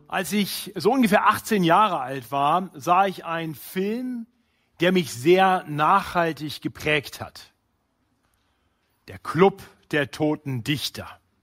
Als ich so ungefähr 18 Jahre alt war, sah ich einen Film, der mich sehr nachhaltig geprägt hat. Der Club der toten Dichter.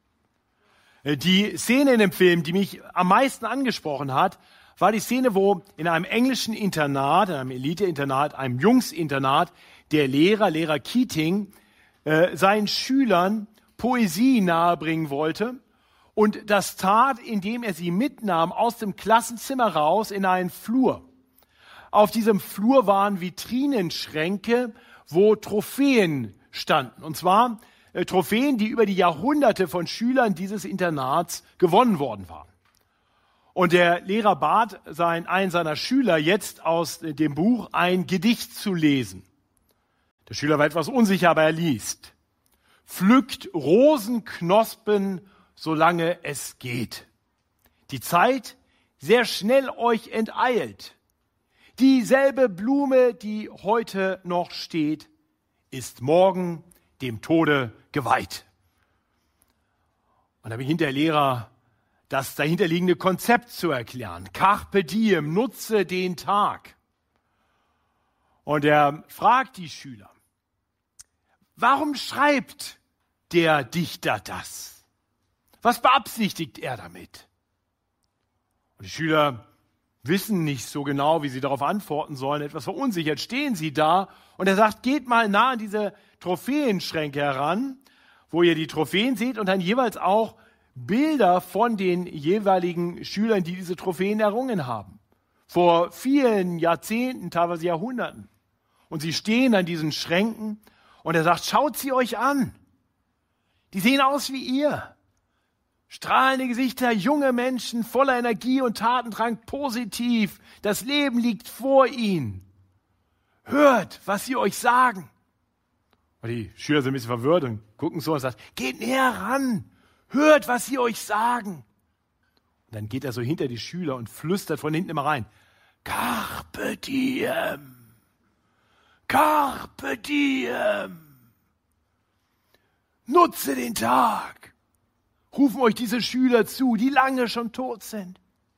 Die Szene in dem Film, die mich am meisten angesprochen hat, war die Szene, wo in einem englischen Internat, in einem Elite-Internat, einem Jungs-Internat, der Lehrer Keating, seinen Schülern Poesie nahebringen wollte und das tat, indem er sie mitnahm aus dem Klassenzimmer raus in einen Flur. Auf diesem Flur waren Vitrinenschränke, wo Trophäen standen. Und zwar Trophäen, die über die Jahrhunderte von Schülern dieses Internats gewonnen worden waren. Und der Lehrer bat einen seiner Schüler jetzt aus dem Buch ein Gedicht zu lesen. Der Schüler war etwas unsicher, aber er liest. Pflückt Rosenknospen, solange es geht. Die Zeit sehr schnell euch enteilt. Dieselbe Blume, die heute noch steht, ist morgen dem Tode geweiht. Und da beginnt der Lehrer, das dahinterliegende Konzept zu erklären. Carpe diem, nutze den Tag. Und er fragt die Schüler, warum schreibt der Dichter das? Was beabsichtigt er damit? Und die Schüler wissen nicht so genau, wie sie darauf antworten sollen. Etwas verunsichert stehen sie da. Und er sagt, geht mal nah an diese Trophäenschränke heran, wo ihr die Trophäen seht und dann jeweils auch Bilder von den jeweiligen Schülern, die diese Trophäen errungen haben. Vor vielen Jahrzehnten, teilweise Jahrhunderten. Und sie stehen an diesen Schränken und er sagt, schaut sie euch an. Die sehen aus wie ihr. Strahlende Gesichter, junge Menschen, voller Energie und Tatendrang, positiv. Das Leben liegt vor ihnen. Hört, was sie euch sagen. Und die Schüler sind ein bisschen verwirrt und gucken so und sagen, geht näher ran. Hört, was sie euch sagen. Und dann geht er so hinter die Schüler und flüstert von hinten immer rein. Carpe diem. Carpe diem. Nutze den Tag. Rufen euch diese Schüler zu, die lange schon tot sind.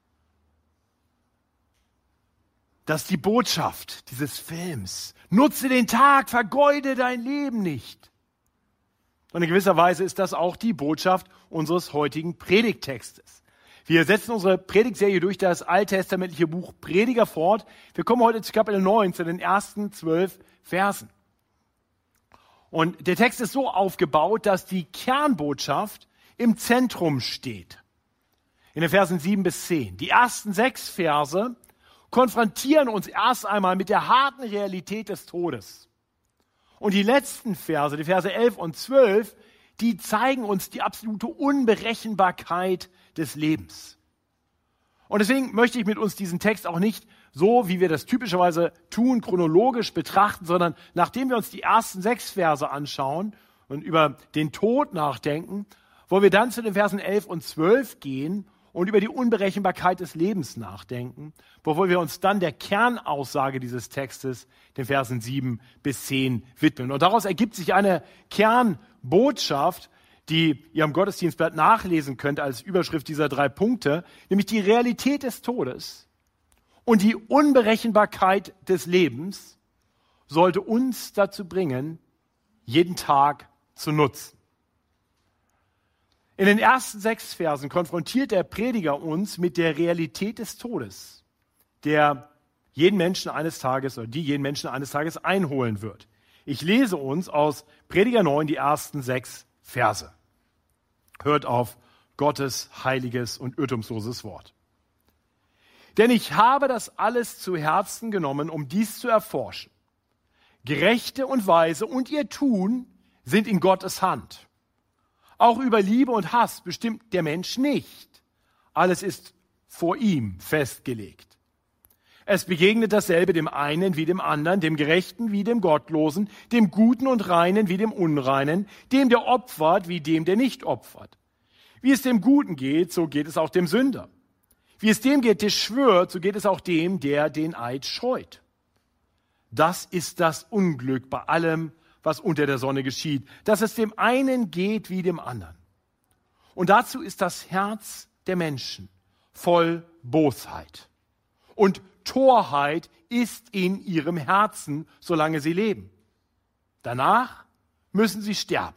Das ist die Botschaft dieses Films. Nutze den Tag, vergeude dein Leben nicht. Und in gewisser Weise ist das auch die Botschaft unseres heutigen Predigttextes. Wir setzen unsere Predigtserie durch das alttestamentliche Buch Prediger fort. Wir kommen heute zu Kapitel 9, zu den ersten 12 Versen. Und der Text ist so aufgebaut, dass die Kernbotschaft im Zentrum steht. In den Versen 7 bis 10. Die ersten 6 Verse konfrontieren uns erst einmal mit der harten Realität des Todes. Und die letzten Verse, die Verse 11 und 12, die zeigen uns die absolute Unberechenbarkeit des Lebens. Und deswegen möchte ich mit uns diesen Text auch nicht so, wie wir das typischerweise tun, chronologisch betrachten, sondern nachdem wir uns die ersten 6 Verse anschauen und über den Tod nachdenken, wollen wir dann zu den Versen 11 und 12 gehen und über die Unberechenbarkeit des Lebens nachdenken, bevor wir uns dann der Kernaussage dieses Textes, den Versen 7 bis 10, widmen. Und daraus ergibt sich eine Kernbotschaft, die ihr am Gottesdienstblatt nachlesen könnt als Überschrift dieser 3 Punkte, nämlich die Realität des Todes und die Unberechenbarkeit des Lebens sollte uns dazu bringen, jeden Tag zu nutzen. In den ersten 6 Versen konfrontiert der Prediger uns mit der Realität des Todes, der jeden Menschen eines Tages oder die jeden Menschen eines Tages einholen wird. Ich lese uns aus Prediger 9 die ersten 6 Verse. Hört auf Gottes heiliges und irrtumsloses Wort. Denn ich habe das alles zu Herzen genommen, um dies zu erforschen. Gerechte und Weise und ihr Tun sind in Gottes Hand. Auch über Liebe und Hass bestimmt der Mensch nicht. Alles ist vor ihm festgelegt. Es begegnet dasselbe dem einen wie dem anderen, dem Gerechten wie dem Gottlosen, dem Guten und Reinen wie dem Unreinen, dem, der opfert wie dem, der nicht opfert. Wie es dem Guten geht, so geht es auch dem Sünder. Wie es dem geht, der schwört, so geht es auch dem, der den Eid scheut. Das ist das Unglück bei allem, was unter der Sonne geschieht, dass es dem einen geht wie dem anderen. Und dazu ist das Herz der Menschen voll Bosheit. Und Torheit ist in ihrem Herzen, solange sie leben. Danach müssen sie sterben.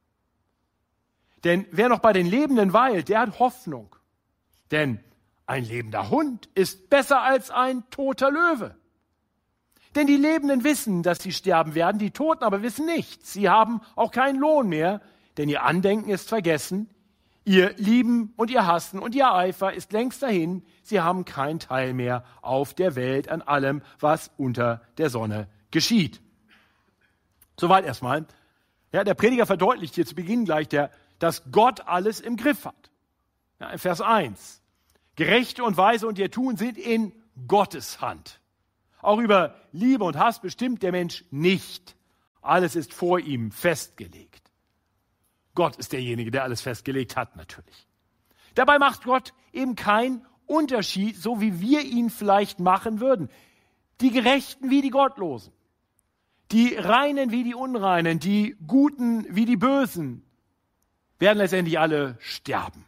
Denn wer noch bei den Lebenden weilt, der hat Hoffnung. Denn ein lebender Hund ist besser als ein toter Löwe. Denn die Lebenden wissen, dass sie sterben werden, die Toten aber wissen nichts. Sie haben auch keinen Lohn mehr, denn ihr Andenken ist vergessen. Ihr Lieben und ihr Hassen und ihr Eifer ist längst dahin. Sie haben keinen Teil mehr auf der Welt an allem, was unter der Sonne geschieht. Soweit erstmal. Ja, der Prediger verdeutlicht hier zu Beginn gleich, dass Gott alles im Griff hat. Ja, in Vers 1. Gerechte und Weise und ihr Tun sind in Gottes Hand. Auch über Liebe und Hass bestimmt der Mensch nicht. Alles ist vor ihm festgelegt. Gott ist derjenige, der alles festgelegt hat, natürlich. Dabei macht Gott eben keinen Unterschied, so wie wir ihn vielleicht machen würden. Die Gerechten wie die Gottlosen, die Reinen wie die Unreinen, die Guten wie die Bösen, werden letztendlich alle sterben.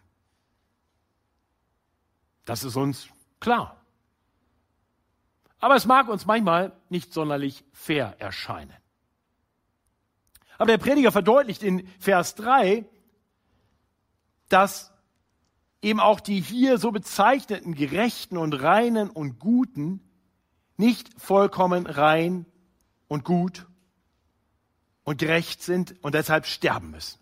Das ist uns klar. Aber es mag uns manchmal nicht sonderlich fair erscheinen. Aber der Prediger verdeutlicht in Vers 3, dass eben auch die hier so bezeichneten Gerechten und Reinen und Guten nicht vollkommen rein und gut und gerecht sind und deshalb sterben müssen.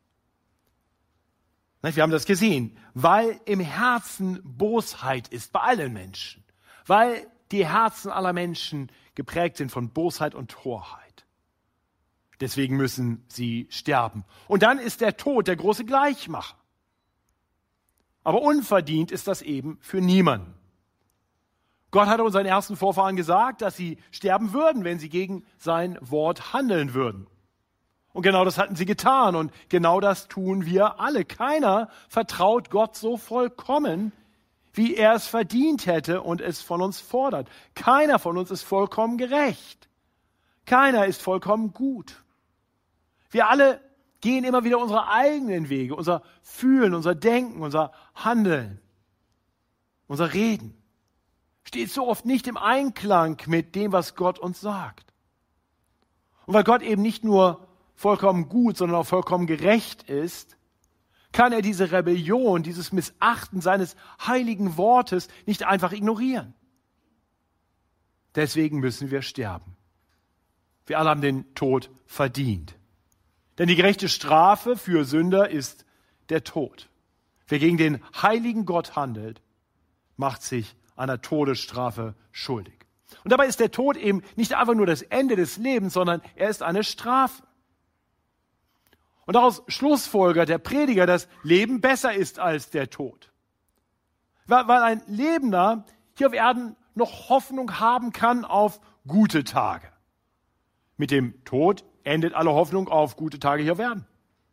Wir haben das gesehen, weil im Herzen Bosheit ist bei allen Menschen, weil die Herzen aller Menschen geprägt sind von Bosheit und Torheit. Deswegen müssen sie sterben. Und dann ist der Tod der große Gleichmacher. Aber unverdient ist das eben für niemanden. Gott hatte unseren ersten Vorfahren gesagt, dass sie sterben würden, wenn sie gegen sein Wort handeln würden. Und genau das hatten sie getan und genau das tun wir alle. Keiner vertraut Gott so vollkommen, wie er es verdient hätte und es von uns fordert. Keiner von uns ist vollkommen gerecht. Keiner ist vollkommen gut. Wir alle gehen immer wieder unsere eigenen Wege, unser Fühlen, unser Denken, unser Handeln, unser Reden. Steht so oft nicht im Einklang mit dem, was Gott uns sagt. Und weil Gott eben nicht nur vollkommen gut, sondern auch vollkommen gerecht ist, kann er diese Rebellion, dieses Missachten seines heiligen Wortes nicht einfach ignorieren. Deswegen müssen wir sterben. Wir alle haben den Tod verdient. Denn die gerechte Strafe für Sünder ist der Tod. Wer gegen den heiligen Gott handelt, macht sich einer Todesstrafe schuldig. Und dabei ist der Tod eben nicht einfach nur das Ende des Lebens, sondern er ist eine Strafe. Und daraus schlussfolgert der Prediger, dass Leben besser ist als der Tod. Weil ein Lebender hier auf Erden noch Hoffnung haben kann auf gute Tage. Mit dem Tod endet alle Hoffnung auf gute Tage hier auf Erden.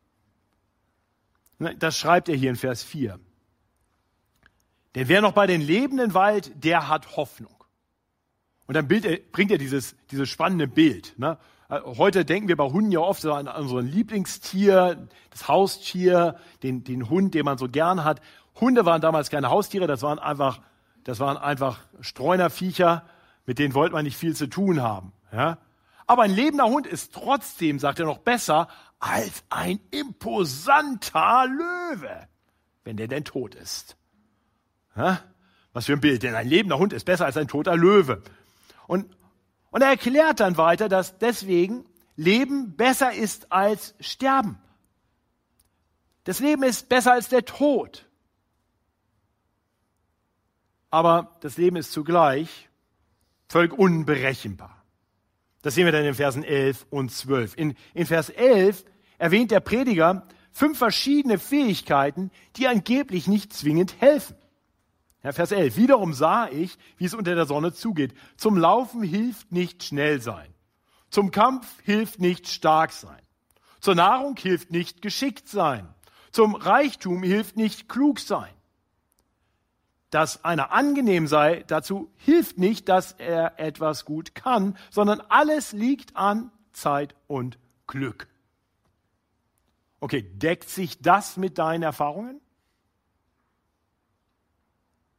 Das schreibt er hier in Vers 4. Denn wer noch bei den Lebenden weilt, der hat Hoffnung. Und dann bringt er dieses spannende Bild. Ne? Heute denken wir bei Hunden ja oft so an unseren Lieblingstier, das Haustier, den Hund, den man so gern hat. Hunde waren damals keine Haustiere, das waren einfach Streunerviecher, mit denen wollte man nicht viel zu tun haben. Ja? Aber ein lebender Hund ist trotzdem, sagt er, noch besser als ein imposanter Löwe, wenn der denn tot ist. Ja? Was für ein Bild, denn ein lebender Hund ist besser als ein toter Löwe. Und er erklärt dann weiter, dass deswegen Leben besser ist als Sterben. Das Leben ist besser als der Tod. Aber das Leben ist zugleich völlig unberechenbar. Das sehen wir dann in Versen 11 und 12. In Vers 11 erwähnt der Prediger 5 verschiedene Fähigkeiten, die angeblich nicht zwingend helfen. Ja, Vers 11. Wiederum sah ich, wie es unter der Sonne zugeht. Zum Laufen hilft nicht schnell sein. Zum Kampf hilft nicht stark sein. Zur Nahrung hilft nicht geschickt sein. Zum Reichtum hilft nicht klug sein. Dass einer angenehm sei, dazu hilft nicht, dass er etwas gut kann, sondern alles liegt an Zeit und Glück. Okay, deckt sich das mit deinen Erfahrungen?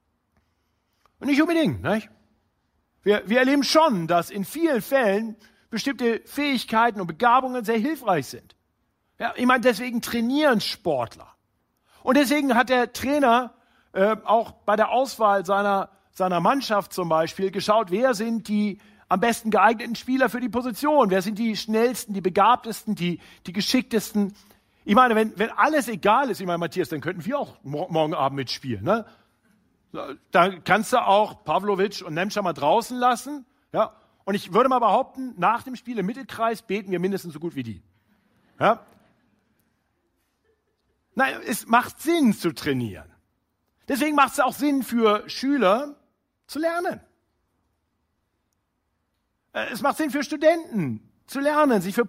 Nicht unbedingt, nicht? Wir erleben schon, dass in vielen Fällen bestimmte Fähigkeiten und Begabungen sehr hilfreich sind. Ja, ich meine, deswegen trainieren Sportler. Und deswegen hat der Trainer auch bei der Auswahl seiner Mannschaft zum Beispiel geschaut, wer sind die am besten geeigneten Spieler für die Position, wer sind die schnellsten, die begabtesten, die geschicktesten. Ich meine, wenn alles egal ist, ich meine, Matthias, dann könnten wir auch morgen Abend mitspielen. Ne? Dann kannst du auch Pavlovic und Nemtscher mal draußen lassen. Ja? Und ich würde mal behaupten, nach dem Spiel im Mittelkreis beten wir mindestens so gut wie die. Ja? Nein, es macht Sinn zu trainieren. Deswegen macht es auch Sinn für Schüler zu lernen. Es macht Sinn für Studenten zu lernen, sich für